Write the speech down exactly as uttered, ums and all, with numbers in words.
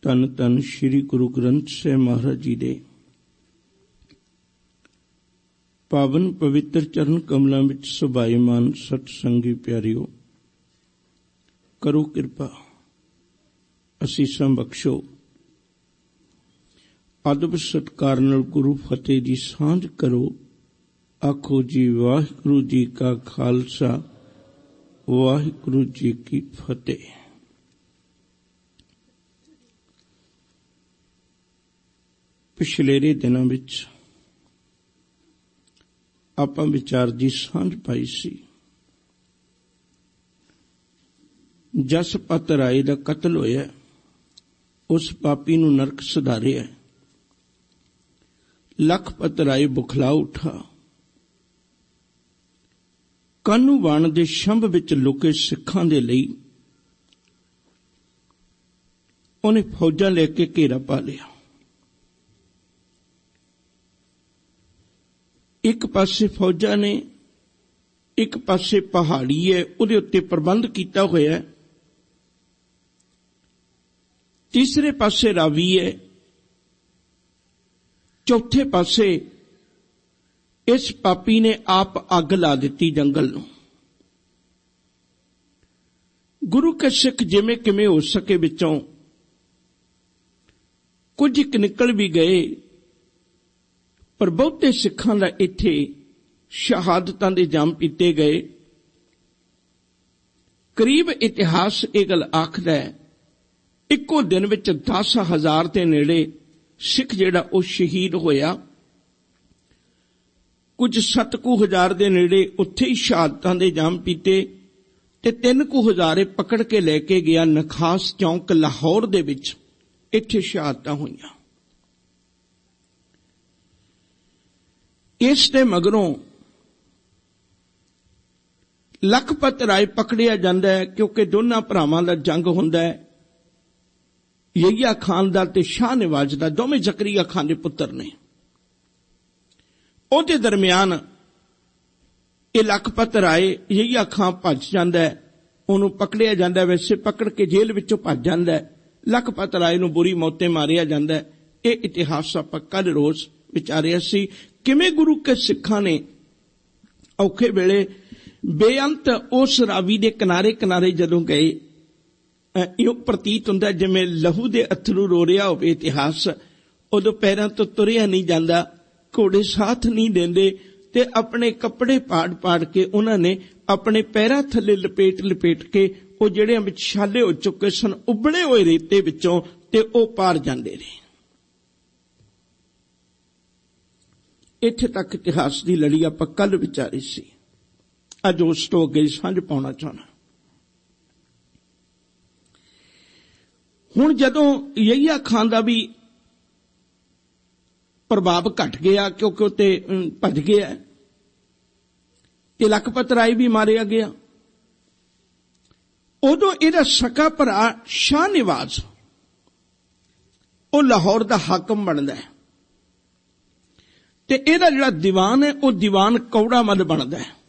ਧੰਨ ਧੰਨ ਸ਼੍ਰੀ ਗੁਰੂ ਗ੍ਰੰਥ ਸਾਹਿਬ ਮਹਾਰਾਜ ਜੀ ਦੇ ਪਾਵਨ ਪਵਿੱਤਰ ਚਰਨ ਕਮਲਾਂ ਵਿੱਚ ਸੁਭਾਏਮਾਨ ਸਤ ਸੰਗੀ ਪਿਆਰਿਓ, ਕਰੋ ਕਿਰਪਾ, ਅਸੀਸਾਂ ਬਖਸ਼ੋ। ਅਦਬ ਸਤਿਕਾਰ ਨਾਲ ਗੁਰੂ ਫਤਿਹ ਦੀ ਸਾਂਝ ਕਰੋ। ਆਖੋ ਜੀ ਵਾਹਿਗੁਰੂ ਜੀ ਕਾ ਖਾਲਸਾ, ਵਾਹਿਗੁਰੂ ਜੀ ਕੀ ਫਤਿਹ। ਪਿਛਲੇਰੇ ਦਿਨਾਂ ਵਿੱਚ ਆਪਾਂ ਵਿਚਾਰ ਦੀ ਸਾਂਝ ਪਾਈ ਸੀ। ਜਸਪਤ ਰਾਏ ਦਾ ਕਤਲ ਹੋਇਆ, ਉਸ ਪਾਪੀ ਨੂੰ ਨਰਕ ਸਿਧਾਰਿਆ। ਲਖਪਤ ਰਾਏ ਬੁਖਲਾ ਉਠਾ, ਕਾਹਨੂੰਵਾਨ ਦੇ ਸ਼ੰਭ ਵਿੱਚ ਲੁਕੇ ਸਿੱਖਾਂ ਦੇ ਲਈ ਉਹਨੇ ਫੌਜਾਂ ਲੈ ਕੇ ਘੇਰਾ ਪਾ ਲਿਆ। ਇੱਕ ਪਾਸੇ ਫੌਜਾਂ ਨੇ, ਇੱਕ ਪਾਸੇ ਪਹਾੜੀ ਹੈ, ਉਹਦੇ ਉੱਤੇ ਪ੍ਰਬੰਧ ਕੀਤਾ ਹੋਇਆ ਹੈ। ਤੀਸਰੇ ਪਾਸੇ ਰਾਵੀ ਹੈ, ਚੌਥੇ ਪਾਸੇ ਇਸ ਪਾਪੀ ਨੇ ਆਪ ਅੱਗ ਲਾ ਦਿੱਤੀ ਜੰਗਲ ਨੂੰ। ਗੁਰੂ ਕੇ ਸਿੱਖ ਜਿਵੇਂ ਕਿਵੇਂ ਹੋ ਸਕੇ ਵਿੱਚੋਂ ਕੁਝ ਇੱਕ ਨਿਕਲ ਵੀ ਗਏ, ਪਰ ਬਹੁਤੇ ਸਿੱਖਾਂ ਦਾ ਇੱਥੇ ਸ਼ਹਾਦਤਾਂ ਦੇ ਜਾਮ ਪੀਤੇ ਗਏ। ਕਰੀਬ ਇਤਿਹਾਸ ਇਹ ਗੱਲ ਆਖਦਾ ਹੈ, ਇੱਕੋ ਦਿਨ ਵਿੱਚ ਦਸ ਹਜ਼ਾਰ ਦੇ ਨੇੜੇ ਸਿੱਖ ਜਿਹੜਾ ਉਹ ਸ਼ਹੀਦ ਹੋਇਆ। ਕੁਝ ਸੱਤ ਕੁ ਹਜ਼ਾਰ ਦੇ ਨੇੜੇ ਉੱਥੇ ਹੀ ਸ਼ਹਾਦਤਾਂ ਦੇ ਜਾਮ ਪੀਤੇ, ਤੇ ਤਿੰਨ ਕੁ ਹਜ਼ਾਰੇ ਪਕੜ ਕੇ ਲੈ ਕੇ ਗਿਆ ਨਖਾਸ ਚੌਂਕ ਲਾਹੌਰ ਦੇ ਵਿੱਚ, ਇੱਥੇ ਸ਼ਹਾਦਤਾਂ ਹੋਈਆਂ। ਇਸ ਦੇ ਮਗਰੋਂ ਲਖਪਤ ਰਾਏ ਪਕੜਿਆ ਜਾਂਦਾ ਹੈ, ਕਿਉਂਕਿ ਦੋਨਾਂ ਭਰਾਵਾਂ ਦਾ ਜੰਗ ਹੁੰਦਾ ਹੈ। ਯਹੀਆ ਖਾਨ ਦਾ ਤੇ ਸ਼ਾਹ ਨਿਵਾਜ਼ ਦਾ, ਦੋਵੇਂ ਜ਼ਕਰੀਆ ਖਾਨ ਦੇ ਪੁੱਤਰ ਨੇ। ਉਹਦੇ ਦਰਮਿਆਨ ਇਹ ਲਖਪਤ ਰਾਏ, ਯਹੀਆ ਖਾਨ ਭੱਜ ਜਾਂਦਾ ਹੈ, ਉਹਨੂੰ ਪਕੜਿਆ ਜਾਂਦਾ। ਵੈਸੇ ਪਕੜ ਕੇ ਜੇਲ੍ਹ ਵਿੱਚੋਂ ਭੱਜ ਜਾਂਦਾ ਹੈ। ਲਖਪਤ ਰਾਏ ਨੂੰ ਬੁਰੀ ਮੌਤੇ ਮਾਰਿਆ ਜਾਂਦਾ ਹੈ। ਇਹ ਇਤਿਹਾਸ ਆਪਾਂ ਕੱਲ ਰੋਜ਼ ਵਿਚਾਰਿਆ ਸੀ, ਕਿਵੇਂ ਗੁਰੂ ਕੇ ਸਿੱਖਾਂ ਨੇ ਔਖੇ ਵੇਲੇ ਬੇਅੰਤ ਉਸ ਰਾਵੀ ਦੇ ਕਿਨਾਰੇ ਕਿਨਾਰੇ ਜਦੋਂ ਗਏ, ਇਹ ਪ੍ਰਤੀਤ ਹੁੰਦਾ ਜਿਵੇਂ ਲਹੂ ਦੇ ਅਥਰੂ ਰੋ ਰਿਹਾ ਹੋਵੇ ਇਤਿਹਾਸ। ਉਦੋਂ ਪੈਰਾਂ ਤੋਂ ਤੁਰਿਆ ਨਹੀਂ ਜਾਂਦਾ, ਘੋੜੇ ਸਾਥ ਨਹੀਂ ਦਿੰਦੇ, ਤੇ ਆਪਣੇ ਕੱਪੜੇ ਪਾੜ ਪਾੜ ਕੇ ਉਹਨਾਂ ਨੇ ਆਪਣੇ ਪੈਰਾਂ ਥੱਲੇ ਲਪੇਟ ਲਪੇਟ ਕੇ ਉਹ ਜਿਹੜੇ ਵਿੱਚ ਛਾਲੇ ਹੋ ਚੁੱਕੇ ਸਨ, ਉਬਲੇ ਹੋਏ ਰੇਤੇ ਵਿੱਚੋਂ, ਤੇ ਉਹ ਪਾਰ ਜਾਂਦੇ ਰਹੇ। ਇੱਥੇ ਤੱਕ ਇਤਿਹਾਸ ਦੀ ਲੜੀ ਆਪਾਂ ਕੱਲ ਵਿਚਾਰੀ ਸੀ। ਅੱਜ ਉਸ ਤੋਂ ਅੱਗੇ ਸਾਂਝ ਪਾਉਣਾ ਚਾਹੁੰਦਾ। ਹੁਣ ਜਦੋਂ ਯਹੀਆ ਖਾਨ ਦਾ ਵੀ ਪ੍ਰਭਾਵ ਘਟ ਗਿਆ, ਕਿਉਂਕਿ ਉੱਤੇ ਭੱਜ ਗਿਆ, ਤੇ ਲਖਪਤ ਰਾਏ ਵੀ ਮਾਰਿਆ ਗਿਆ, ਉਦੋਂ ਇਹਦਾ ਸਕਾ ਭਰਾ ਸ਼ਾਹ ਨਿਵਾਜ਼ ਉਹ ਲਾਹੌਰ ਦਾ ਹਾਕਮ ਬਣਦਾ ਹੈ, ਤੇ ਇਹਦਾ ਜਿਹੜਾ ਦੀਵਾਨ ਹੈ ਉਹ ਦੀਵਾਨ ਕੌੜਾ ਮੱਲ ਬਣਦਾ ਹੈ।